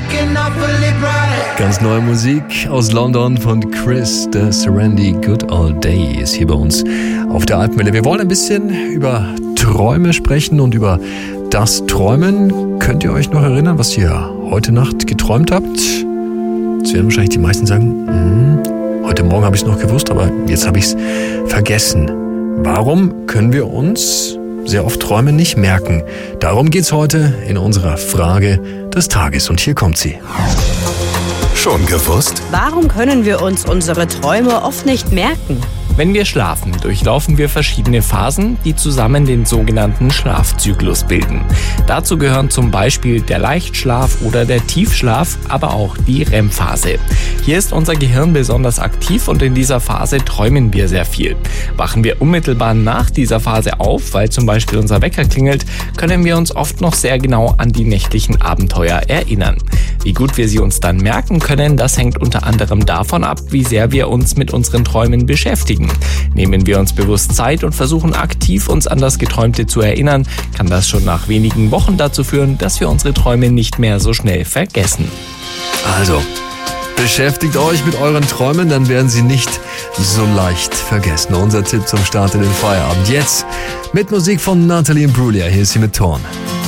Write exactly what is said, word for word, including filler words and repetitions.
Ganz neue Musik aus London von Chris de Serenity. Good Old Day ist hier bei uns auf der Alpmelle. Wir wollen ein bisschen über Träume sprechen und über das Träumen. Könnt ihr euch noch erinnern, was ihr heute Nacht geträumt habt? Jetzt werden wahrscheinlich die meisten sagen, hm, heute Morgen habe ich es noch gewusst, aber jetzt habe ich es vergessen. Warum können wir uns sehr oft Träume nicht merken? Darum geht's heute in unserer Frage des Tages. Und hier kommt sie. Schon gewusst? Warum können wir uns unsere Träume oft nicht merken? Wenn wir schlafen, durchlaufen wir verschiedene Phasen, die zusammen den sogenannten Schlafzyklus bilden. Dazu gehören zum Beispiel der Leichtschlaf oder der Tiefschlaf, aber auch die R E M-Phase. Hier ist unser Gehirn besonders aktiv und in dieser Phase träumen wir sehr viel. Wachen wir unmittelbar nach dieser Phase auf, weil zum Beispiel unser Wecker klingelt, können wir uns oft noch sehr genau an die nächtlichen Abenteuer erinnern. Wie gut wir sie uns dann merken können, das hängt unter anderem davon ab, wie sehr wir uns mit unseren Träumen beschäftigen. Nehmen wir uns bewusst Zeit und versuchen aktiv uns an das Geträumte zu erinnern, kann das schon nach wenigen Wochen dazu führen, dass wir unsere Träume nicht mehr so schnell vergessen. Also, beschäftigt euch mit euren Träumen, dann werden sie nicht so leicht vergessen. Unser Tipp zum Start in den Feierabend. Jetzt mit Musik von Natalie Imbruglia. Hier ist sie mit Torn.